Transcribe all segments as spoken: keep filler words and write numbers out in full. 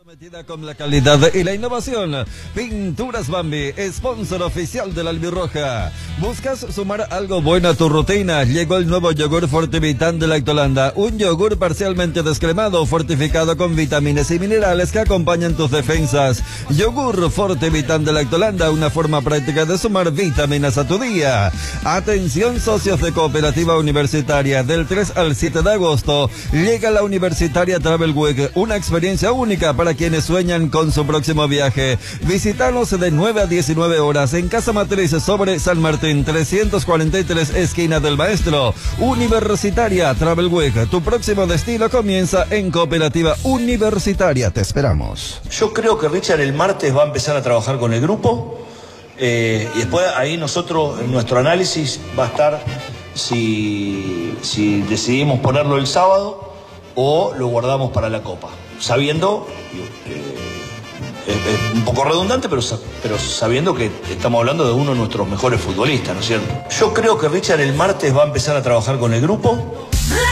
Metida con la calidad y la innovación. Pinturas Bambi, sponsor oficial de la Albirroja. ¿Buscas sumar algo bueno a tu rutina? Llegó el nuevo yogur Fortivitán de Lactolanda. Un yogur parcialmente descremado, fortificado con vitaminas y minerales que acompañan tus defensas. Yogur Fortivitán de Lactolanda, una forma práctica de sumar vitaminas a tu día. Atención socios de Cooperativa Universitaria, del tres al siete de agosto, llega la Universitaria Travel Week, una experiencia única para quienes sueñan con su próximo viaje. Visítanos de nueve a diecinueve horas en Casa Matriz sobre San Martín, trescientos cuarenta y tres, esquina del Maestro. Universitaria Travel Week, tu próximo destino comienza en Cooperativa Universitaria. Te esperamos. Yo creo que Richard el martes va a empezar a trabajar con el grupo eh, y después ahí nosotros, en nuestro análisis va a estar si, si decidimos ponerlo el sábado o lo guardamos para la Copa. Sabiendo, eh, es un poco redundante, pero, pero sabiendo que estamos hablando de uno de nuestros mejores futbolistas, ¿no es cierto? Yo creo que Richard el martes va a empezar a trabajar con el grupo.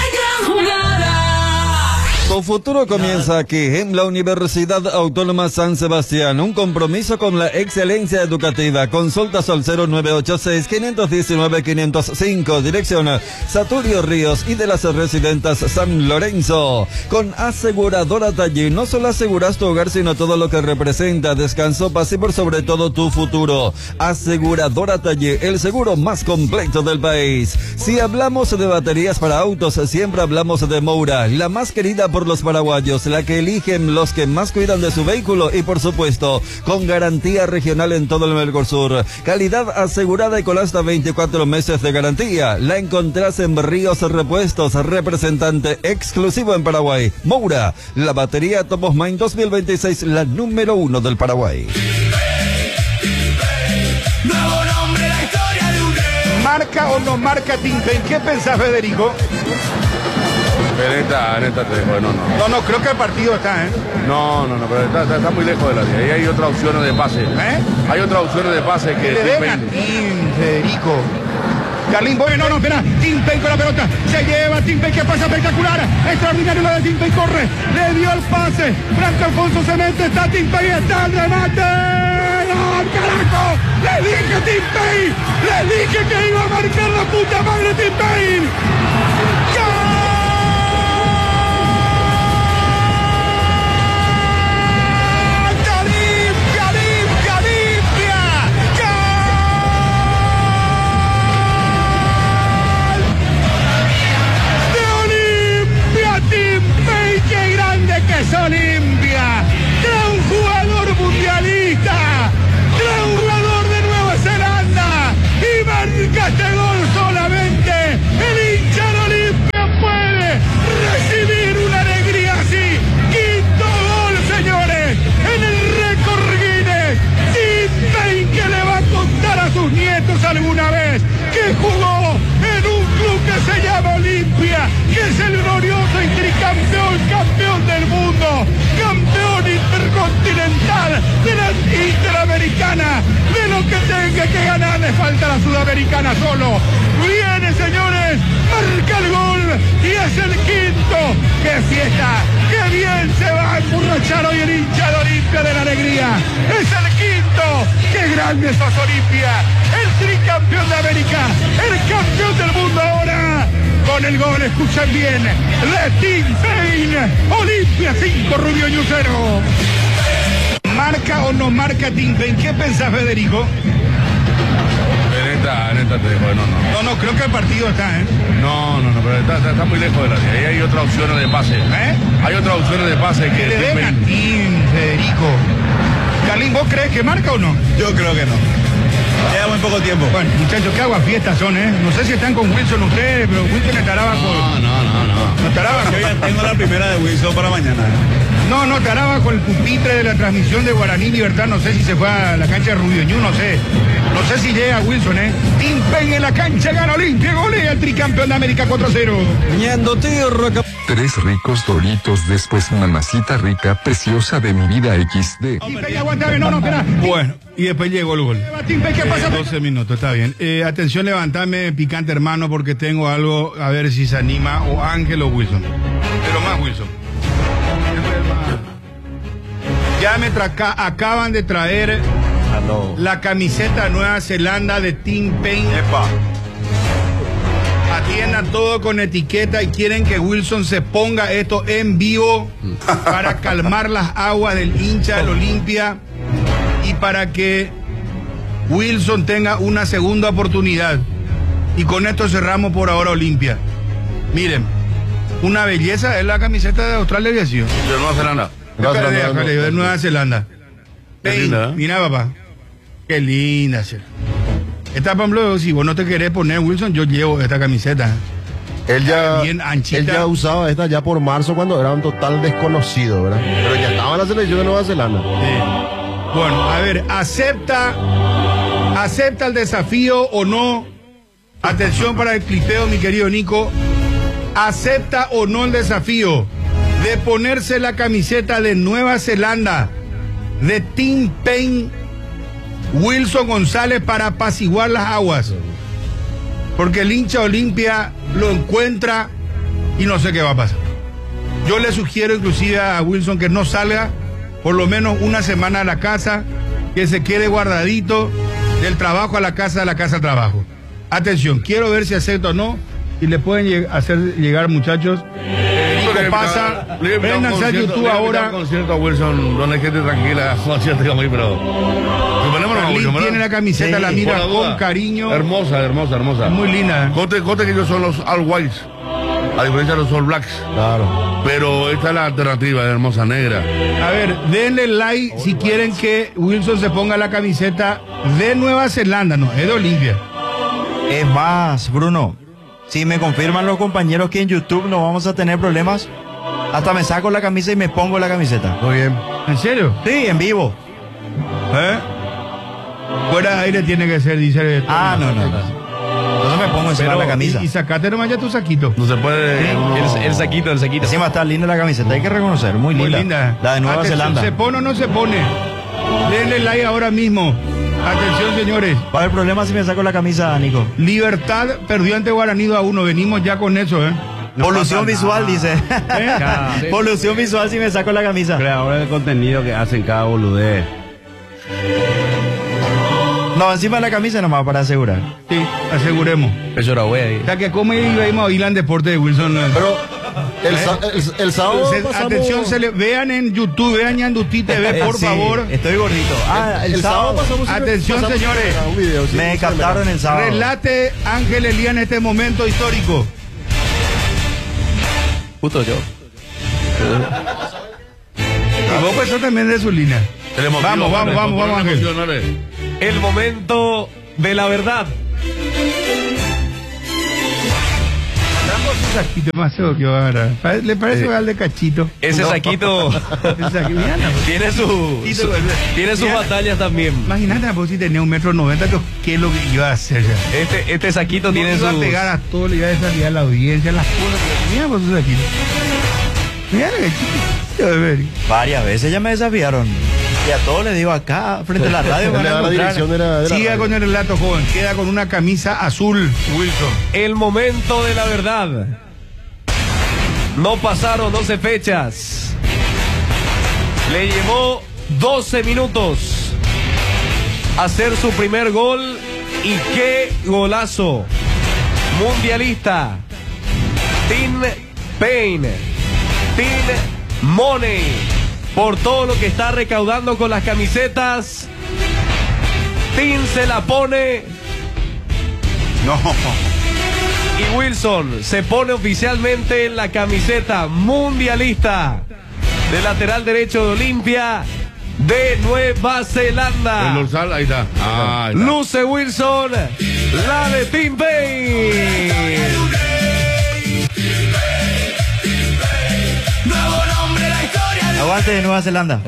Tu futuro comienza aquí, en la Universidad Autónoma San Sebastián. Un compromiso con la excelencia educativa. Consultas al cero nueve ocho seis, cinco uno nueve, cinco cero cinco. Dirección Saturio Ríos y de las Residentas San Lorenzo. Con Aseguradora Taller, no solo aseguras tu hogar, sino todo lo que representa. Descanso, paz y por sobre todo tu futuro. Aseguradora Taller, el seguro más completo del país. Si hablamos de baterías para autos, siempre hablamos de Moura, la más querida por los paraguayos, la que eligen los que más cuidan de su vehículo y por supuesto con garantía regional en todo el Mercosur. Calidad asegurada y con hasta veinticuatro meses de garantía. La encontrás en Ríos Repuestos, representante exclusivo en Paraguay. Moura, la batería Top of Mind dos mil veintiséis, la número uno del Paraguay. Nuevo nombre, la historia de un... ¿Marca o no marca Tinpen? ¿Qué pensás, Federico? Pero esta, esta te dejo, no, no. No, no, creo que el partido está, ¿eh? No, no, no, pero está, está, está muy lejos de la línea. Ahí hay otras opciones de pase. ¿Eh? Hay otras opciones de pase que... Le den a Tim, Federico. Carlín Boy, no, no, espera. Tinpen con la pelota. Se lleva Tinpen, que pasa espectacular. Extraordinario lo de Tinpen, corre. Le dio el pase. Franco Alfonso se mete, está Tinpen y está el remate. ¡No, carajo! ¡Le dije Tinpen! ¡Le dije que iba a marcar la puta madre Tinpen! ¡Gol! Es Olimpia, gran jugador mundialista, gran jugador de Nueva Zelanda, y marca este gol solamente. El hincha de Olimpia puede recibir una alegría así. Quinto gol, señores, en el récord Guinness. Tinpen, que le va a contar a sus nietos alguna vez que jugó en un club que se llama Olimpia, que es el glorioso y tricampeón, campeón del mundo, campeón intercontinental de la Interamericana, de lo que tenga que ganar le falta la Sudamericana solo. Viene, señores, marca el gol y es el quinto. ¡Qué fiesta! ¡Qué bien se va a emborrachar hoy el hincha de Olimpia de la alegría! ¡Es el quinto! ¡Qué grande sos, Olimpia! El tricampeón de América, el campeón del mundo ahora. Con el gol, escuchen bien, de Tinpen. Olimpia cinco, Rubio Ñu cero. ¿Marca o no marca Tinpen? ¿Qué pensás, Federico? En esta, en esta te dejo, no, no. No, no, creo que el partido está, ¿eh? No, no, no, pero está, está, está muy lejos de la línea. Ahí hay otras opciones de pase. ¿Eh? Hay otras opciones de pase que... Le den a Tim, Federico. Carlín, ¿vos crees que marca o no? Yo creo que no. Queda muy poco tiempo. Bueno, muchachos, qué aguafiestas son, ¿eh? No sé si están con Wilson ustedes, pero Wilson estará bajo... No, no, no, no. No estará bajo... Yo ya tengo la primera de Wilson para mañana. No, no, estará bajo el pupitre de la transmisión de Guaraní Libertad. No sé si se fue a la cancha de Rubio Ñu, no sé. No sé si llega Wilson, ¿eh? Tinpen en la cancha, gana Olimpia, golea el tricampeón de América cuatro cero. Ñando Tierra. Tres ricos Doritos, después una masita rica, preciosa de mi vida equis de. Tinpen, aguántame, no, no, espera. Bueno, y después llegó el gol. Tinpen, ¿qué pasa? doce minutos, está bien. Eh, atención, levantame, picante hermano, porque tengo algo, a ver si se anima, o Ángel o Wilson. Pero más Wilson. Ya me traca, acaban de traer la camiseta de Nueva Zelanda de Team Pain. Epa. Atiendan todo con etiqueta y quieren que Wilson se ponga esto en vivo para calmar las aguas del hincha del Olimpia y para que Wilson tenga una segunda oportunidad. Y con esto cerramos por ahora Olimpia. Miren, una belleza es la camiseta de Australia y así. De Nueva Zelanda. De Nueva Zelanda. Qué linda, ¿eh? Mira, papá. Qué linda. Esta, por ejemplo, si vos no te querés poner, Wilson, yo llevo esta camiseta. Él ya, bien anchita. él ya usaba esta ya por marzo cuando era un total desconocido, ¿verdad? Pero ya estaba en la selección de Nueva Zelanda. Sí. Bueno, a ver, ¿acepta, acepta el desafío o no? Atención para el clipeo, mi querido Nico. ¿Acepta o no el desafío de ponerse la camiseta de Nueva Zelanda de Team Pain Wilson González para apaciguar las aguas? Porque el hincha Olimpia lo encuentra y no sé qué va a pasar. Yo le sugiero inclusive a Wilson que no salga por lo menos una semana a la casa, que se quede guardadito del trabajo a la casa, de la casa al trabajo. Atención, quiero ver si acepta o no, y le pueden lleg- hacer llegar, muchachos. Nico pasa, préndanse a YouTube ahora. Concierto a Wilson, donde hay gente tranquila, concierto, digamos, pero... Suponémonos, Carlín Wilson, ¿verdad? tiene la camiseta, Sí, la mira por la duda. con cariño. Hermosa, hermosa, hermosa. Muy linda. Cote, cote que ellos son los All Whites, a diferencia de los All Blacks. Claro. Pero esta es la alternativa, es hermosa, negra. A ver, denle like si quieren que Wilson se ponga la camiseta de Nueva Zelanda, no, es de Olimpia. Es más, Bruno, si me confirman los compañeros que en YouTube no vamos a tener problemas, hasta me saco la camisa y me pongo la camiseta. Muy bien. ¿En serio? Sí, en vivo. ¿Eh? Fuera de aire tiene que ser, dice. Ah, no, no, no. Entonces me pongo encima Pero, la camisa. Y, y sacate nomás ya tu saquito. No se puede... uno- El, el saquito, el saquito. Encima está linda la camiseta, hay que reconocer, muy linda. Muy linda. La de Nueva Atención, Zelanda. ¿se pone o no se pone? Denle like ahora mismo. Atención, señores. ¿Cuál es el problema si me saco la camisa, Nico? Libertad perdió ante Guaraní dos a uno. Venimos ya con eso, ¿eh? No Polución pasa visual, nada. dice. ¿Eh? Polución visual si me saco la camisa. Creadores de contenido que hacen cada boludez. No, encima de la camisa nomás para asegurar. Sí, aseguremos. Eso era güey. O sea que como íbamos a oír en deporte de Wilson. Pero el, sa- el, el sábado Se- pasamos- atención, se le, vean en YouTube, vean Yanduti T V, por Sí, favor. Estoy gordito. Ah, el, el sábado sábado. pasamos- Atención, pasamos señores. un video, sí, Me sí, captaron el sábado. Relate Ángel Elía en este momento histórico. Justo yo. Y vos pues eso también de su línea. El emotivo, Vamos, vamos, vale, vamos, por vamos, la Ángel. emoción, dale. El momento de la verdad. Damos un saquito más feo que va a agarrar. Pare- ¿Le parece Eh, al de cachito? Ese saquito Ese saquito, mira, no. tiene su, su- tiene sus Mira. batallas también. Imagínate, pues, si tenía un metro noventa, que- ¿qué es lo que iba a hacer ya? Este, este saquito tiene No iba sus... a pegar a todo, le iba a desafiliar a la audiencia, las cosas. Mira, pues, su saquito. Mira, que chiquito, de ver. Varias veces ya me desafiaron. Y a todos les digo acá, frente a la radio. Él van le a da la encontrar. dirección de la, de la Siga radio. con el relato, joven. Queda con una camisa azul, Wilson. El momento de la verdad. No pasaron doce fechas. Le llevó doce minutos hacer su primer gol. Y qué golazo. Mundialista. Team Pain. Team Money. Por todo lo que está recaudando con las camisetas. Team se la pone. No. Y Wilson se pone oficialmente en la camiseta mundialista de lateral derecho de Olimpia de Nueva El Zelanda. dorsal, ahí está. Ah, ahí está. Luce Wilson, la de Team Pain. Nuevo nombre, la historia de Aguante de Nueva Zelanda.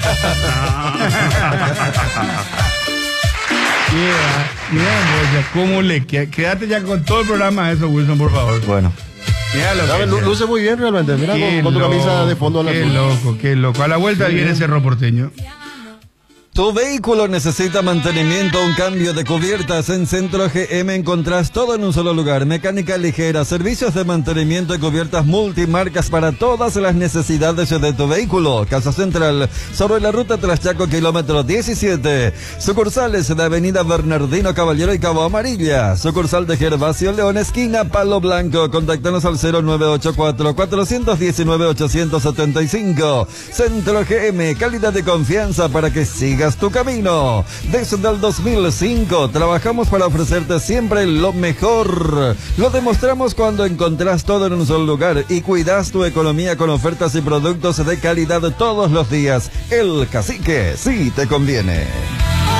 Mira, mira, Moya, cómo le queda. Quédate ya con todo el programa eso, Wilson, por favor. Bueno. Mira lo ¿Sabes? que Lu- sea. Luce muy bien realmente. Mira, Qué con, con tu loco, camisa de fondo al Qué azul. loco, qué loco. A la vuelta viene Cerro Porteño. Tu vehículo necesita mantenimiento o un cambio de cubiertas. En Centro G M encontrás todo en un solo lugar. Mecánica ligera, servicios de mantenimiento y cubiertas multimarcas para todas las necesidades de tu vehículo. Casa Central, sobre la ruta Traschaco, kilómetro diecisiete. Sucursales de Avenida Bernardino Caballero y Cabo Amarilla. Sucursal de Gervasio León, esquina Palo Blanco. Contactanos al cero nueve ocho cuatro, cuatro uno nueve, ocho siete cinco. Centro G M, calidad de confianza para que sigas tu camino. Desde el dos mil cinco trabajamos para ofrecerte siempre lo mejor. Lo demostramos cuando encontrás todo en un solo lugar y cuidas tu economía con ofertas y productos de calidad todos los días. El Cacique sí te conviene.